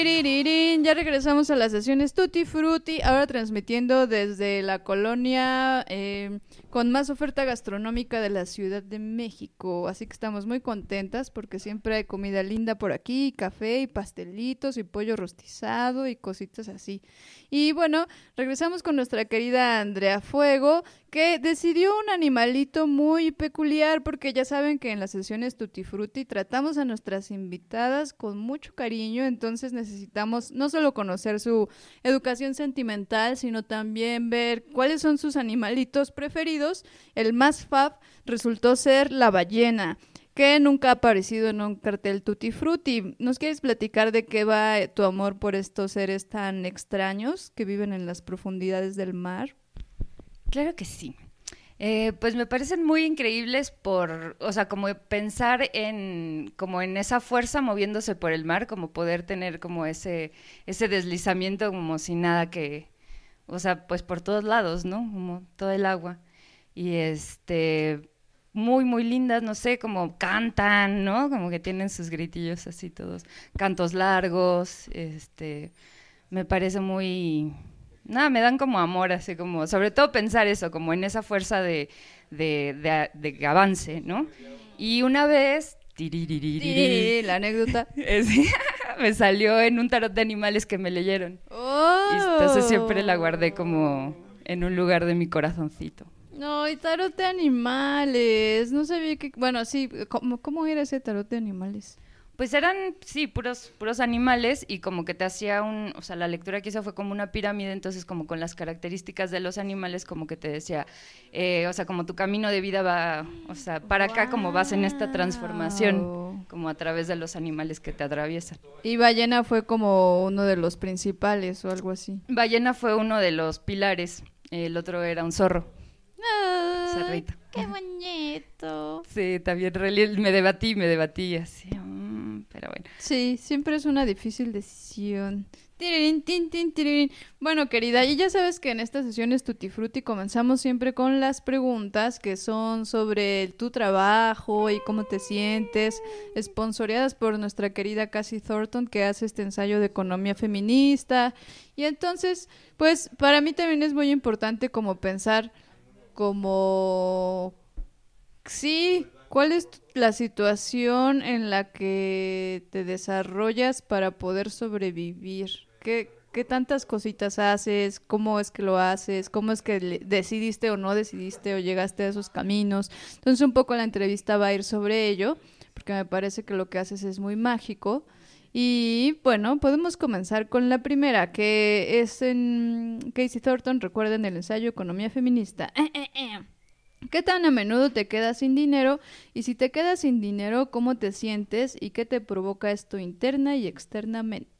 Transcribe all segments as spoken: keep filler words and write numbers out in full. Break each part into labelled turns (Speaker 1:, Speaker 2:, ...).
Speaker 1: Tirirín, ya regresamos a las sesiones Tutti Frutti, ahora transmitiendo desde la colonia eh, con más oferta gastronómica de la Ciudad de México, así que estamos muy contentas porque siempre hay comida linda por aquí, café y pastelitos y pollo rostizado y cositas así. Y bueno, regresamos con nuestra querida Andrea Fuego, que decidió un animalito muy peculiar porque ya saben que en las sesiones Tutti Frutti tratamos a nuestras invitadas con mucho cariño, entonces necesitamos no solo conocer su educación sentimental, sino también ver cuáles son sus animalitos preferidos. El más fab resultó ser la ballena, que nunca ha aparecido en un cartel Tutti Frutti. ¿Nos quieres platicar de qué va tu amor por estos seres tan extraños que viven en las profundidades del mar?
Speaker 2: Claro que sí. Eh, pues me parecen muy increíbles por, o sea, como pensar en, como en esa fuerza moviéndose por el mar, como poder tener como ese, ese deslizamiento como sin nada que, o sea, pues por todos lados, ¿no? Como todo el agua. Y este, muy, muy lindas, no sé, como cantan, ¿no? Como que tienen sus gritillos así todos, cantos largos, este, me parece muy... Nada, me dan como amor, así como, sobre todo pensar eso, como en esa fuerza de, de, de, de avance, ¿no? Y una vez,
Speaker 1: Sí, la anécdota.
Speaker 2: me salió en un tarot de animales que me leyeron.
Speaker 1: Oh.
Speaker 2: Y entonces siempre la guardé como en un lugar de mi corazoncito.
Speaker 1: No, y tarot de animales. No sabía que... Bueno, sí, ¿cómo, cómo era ese tarot de animales?
Speaker 2: Pues eran, sí, puros, puros animales y como que te hacía un, o sea, la lectura que hizo fue como una pirámide, entonces como con las características de los animales como que te decía, eh, o sea, como tu camino de vida va, o sea, para wow. acá como vas en esta transformación, como a través de los animales que te atraviesan.
Speaker 1: Y ballena fue como uno de los principales o algo así.
Speaker 2: Ballena fue uno de los pilares, el otro era un zorro.
Speaker 1: ¡Ay, cerrito! ¡Qué bonito!
Speaker 2: Sí, también me debatí, me debatí así, um, pero bueno.
Speaker 1: Sí, siempre es una difícil decisión. Tirirín, tin, tin, tirirín. Bueno, querida, y ya sabes que en estas sesiones Tutti Frutti comenzamos siempre con las preguntas que son sobre tu trabajo y cómo te sientes, esponsoreadas por nuestra querida Cassie Thornton, que hace este ensayo de economía feminista. Y entonces, pues, para mí también es muy importante como pensar como... Sí, ¿cuál es la situación en la que te desarrollas para poder sobrevivir? ¿Qué, qué tantas cositas haces? ¿Cómo es que lo haces? ¿Cómo es que le- decidiste o no decidiste o llegaste a esos caminos? Entonces un poco la entrevista va a ir sobre ello, porque me parece que lo que haces es muy mágico. Y bueno, podemos comenzar con la primera, que es en Casey Thornton, recuerden el ensayo Economía Feminista. Eh, eh, eh. ¿Qué tan a menudo te quedas sin dinero? Y si te quedas sin dinero, ¿cómo te sientes? ¿Y qué te provoca esto interna y externamente?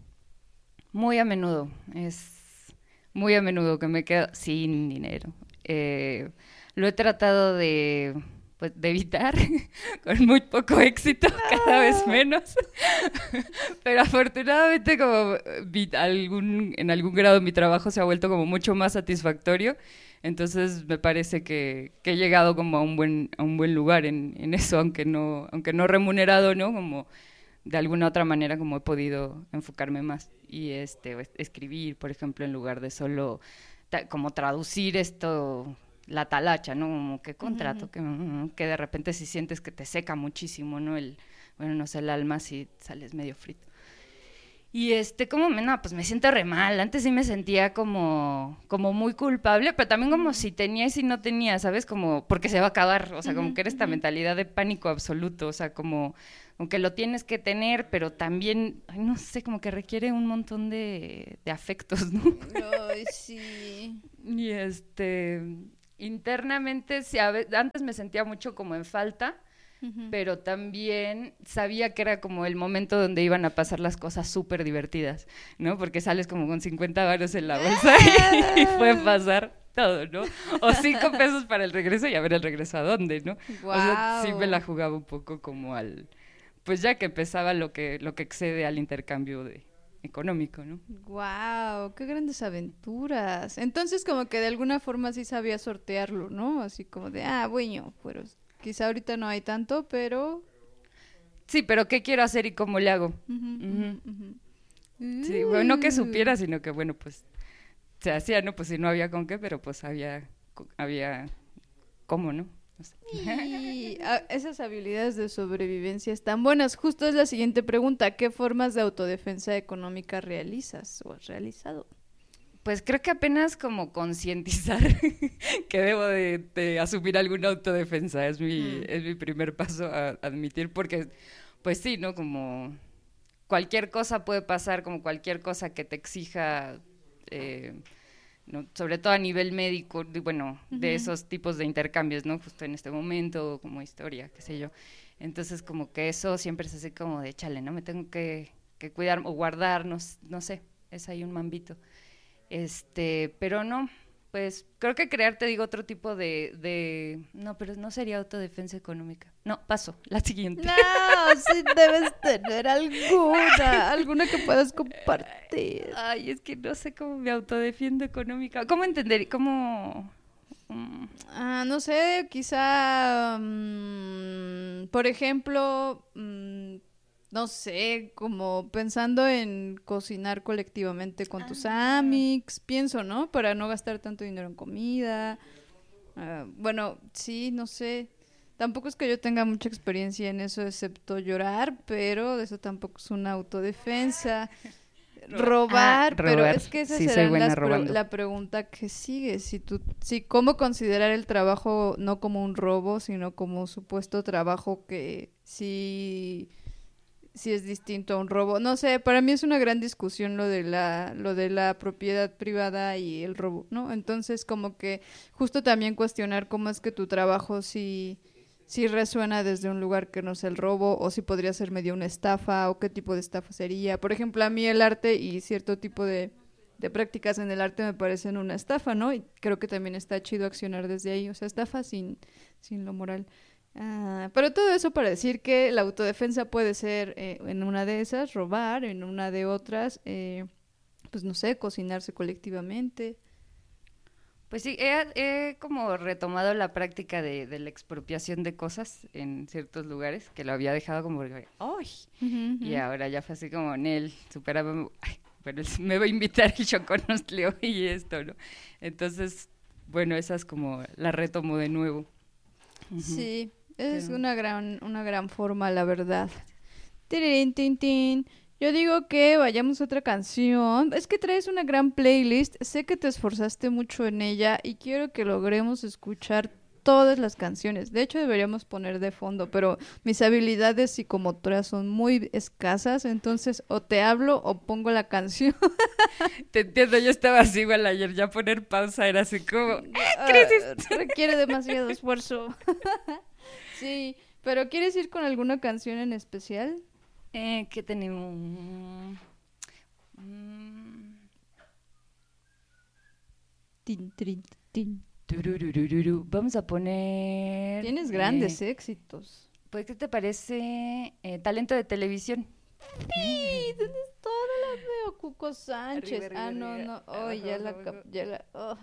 Speaker 2: Muy a menudo, es muy a menudo que me quedo sin dinero. Eh, lo he tratado de, pues, de evitar con muy poco éxito, cada vez menos. Pero afortunadamente como vi algún, en algún grado mi trabajo se ha vuelto como mucho más satisfactorio. Entonces me parece que, que he llegado como a un buen, a un buen lugar en, en eso, aunque no, aunque no remunerado, ¿no? Como de alguna otra manera como he podido enfocarme más y este escribir, por ejemplo, en lugar de solo ta, como traducir esto, la talacha, ¿no? Como que contrato, uh-huh. que, que de repente si sientes que te seca muchísimo, ¿no? El, bueno, no sé, el alma si sales medio frito. Y este, como, no, pues me siento re mal. Antes sí me sentía como, como muy culpable, pero también como si tenía y si no tenía, ¿sabes? Como, porque se va a acabar, o sea, como que era esta mentalidad de pánico absoluto, o sea, como, aunque lo tienes que tener, pero también, ay, no sé, como que requiere un montón de, de afectos, ¿no?
Speaker 1: Ay, sí.
Speaker 2: Y este, internamente, sí, a veces, antes me sentía mucho como en falta, uh-huh. pero también sabía que era como el momento donde iban a pasar las cosas súper divertidas, ¿no? Porque sales como con cincuenta varos en la bolsa y, y puede pasar todo, ¿no? O cinco pesos para el regreso y a ver el regreso a dónde, ¿no?
Speaker 1: Wow.
Speaker 2: O sea, sí me la jugaba un poco como al... Pues ya que empezaba lo que, lo que excede al intercambio de, económico, ¿no?
Speaker 1: Wow, qué grandes aventuras. Entonces como que de alguna forma sí sabía sortearlo, ¿no? Así como de, ah, bueno, pues quizá ahorita no hay tanto, pero...
Speaker 2: Sí, pero ¿qué quiero hacer y cómo le hago?
Speaker 1: Uh-huh, uh-huh, uh-huh.
Speaker 2: Sí, bueno, no que supiera, sino que, bueno, pues se hacía, ¿no? Pues si no había con qué, pero pues había, había cómo, ¿no? No sé.
Speaker 1: Y ah, esas habilidades de sobrevivencia están buenas. Justo es la siguiente pregunta. ¿Qué formas de autodefensa económica realizas o has realizado?
Speaker 2: Pues creo que apenas como concientizar que debo de, de asumir alguna autodefensa. Es mi, mm. es mi primer paso a admitir, porque pues sí, ¿no? Como cualquier cosa puede pasar, como cualquier cosa que te exija... Eh, ¿no? Sobre todo a nivel médico, de, bueno, uh-huh. de esos tipos de intercambios, ¿no? Justo en este momento, como historia, qué sé yo. Entonces, como que eso siempre se hace como de chale, ¿no? Me tengo que, que cuidar o guardar, no, no sé, es ahí un mambito. Este, pero no, pues creo que crear, te digo, otro tipo de, de... No, pero no sería autodefensa económica. No, paso, la siguiente.
Speaker 1: No, sí debes tener alguna, alguna que puedas compartir.
Speaker 2: Ay, es que no sé cómo me autodefiendo económica. ¿Cómo entender? ¿Cómo...?
Speaker 1: Mm. Ah, no sé, quizá, um, por ejemplo... Um, no sé, como pensando en cocinar colectivamente con tus ah. amics, pienso, ¿no? Para no gastar tanto dinero en comida. Uh, bueno, sí, no sé. Tampoco es que yo tenga mucha experiencia en eso, excepto llorar, pero eso tampoco es una autodefensa. Robar, ah, pero robar. Es que esa sí, será las pre- la pregunta que sigue. Si tú, si cómo considerar el trabajo no como un robo, sino como supuesto trabajo que sí... si es distinto a un robo. No sé, para mí es una gran discusión lo de la lo de la propiedad privada y el robo, ¿no? Entonces, como que justo también cuestionar cómo es que tu trabajo sí, sí resuena desde un lugar que no es el robo, o si podría ser medio una estafa, o qué tipo de estafa sería. Por ejemplo, a mí el arte y cierto tipo de, de prácticas en el arte me parecen una estafa, ¿no? Y creo que también está chido accionar desde ahí, o sea, estafa sin, sin lo moral. Ah, pero todo eso para decir que la autodefensa puede ser eh, en una de esas, robar, en una de otras, eh, pues no sé, cocinarse colectivamente.
Speaker 2: Pues sí, he, he como retomado la práctica de, de la expropiación de cosas en ciertos lugares, que lo había dejado como, ¡ay! Uh-huh, uh-huh. Y ahora ya fue así como, Nel, supérame, bueno, me va a invitar y yo conozco y esto, ¿no? Entonces, bueno, esas como la retomo de nuevo.
Speaker 1: Uh-huh. Sí. Es Pero... una gran una gran forma, la verdad. Tirirín, tin, tin. Yo digo que vayamos a otra canción. Es que traes una gran playlist. Sé que te esforzaste mucho en ella y quiero que logremos escuchar todas las canciones. De hecho, deberíamos poner de fondo, pero mis habilidades psicomotoras son muy escasas, entonces o te hablo o pongo la canción.
Speaker 2: Te entiendo, yo estaba así igual ayer, ya poner pausa era así como... ¡Ah, crisis!
Speaker 1: Uh, requiere demasiado esfuerzo. Sí, pero ¿quieres ir con alguna canción en especial?
Speaker 2: Eh, ¿qué tenemos? Mm.
Speaker 1: Tin, tin, tin.
Speaker 2: Tururururu. Vamos a poner...
Speaker 1: Tienes grandes eh, éxitos.
Speaker 2: Pues, ¿qué te parece? Eh, talento de televisión.
Speaker 1: Sí, ¿dónde está? No la veo. Cuco Sánchez. Arriba, arriba, ah, no, no. Oh, ya la... Ya la oh.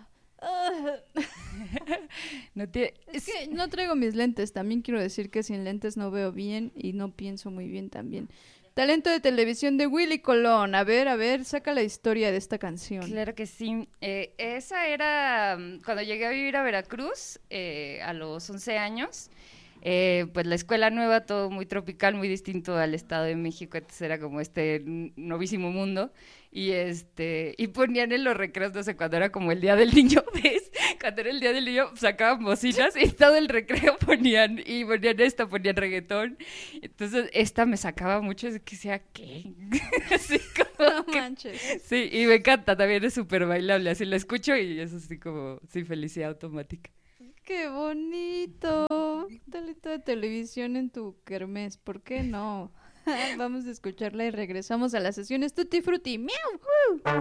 Speaker 2: no te...
Speaker 1: Es que no traigo mis lentes. También quiero decir que sin lentes no veo bien y no pienso muy bien también. Talento de televisión de Willy Colón. A ver, a ver, saca la historia de esta canción.
Speaker 2: Claro que sí. Eh, esa era cuando llegué a vivir a Veracruz eh, a los once años. Eh, pues la escuela nueva, todo muy tropical, muy distinto al Estado de México, entonces era como este novísimo mundo. Y este y ponían en los recreos, no sé, cuando era como el Día del Niño, ¿ves? Cuando era el Día del Niño sacaban bocinas y todo el recreo ponían, y ponían esta, ponían reggaetón. Entonces esta me sacaba mucho, es que sea, ¿qué? Así como
Speaker 1: no
Speaker 2: que,
Speaker 1: manches.
Speaker 2: Sí, y me encanta, también es súper bailable, así la escucho y es así como, sí, felicidad automática.
Speaker 1: ¡Qué bonito! Talento de televisión en tu kermés, ¿por qué no? Vamos a escucharla y regresamos a las sesiones Tutti Frutti. ¡Miau!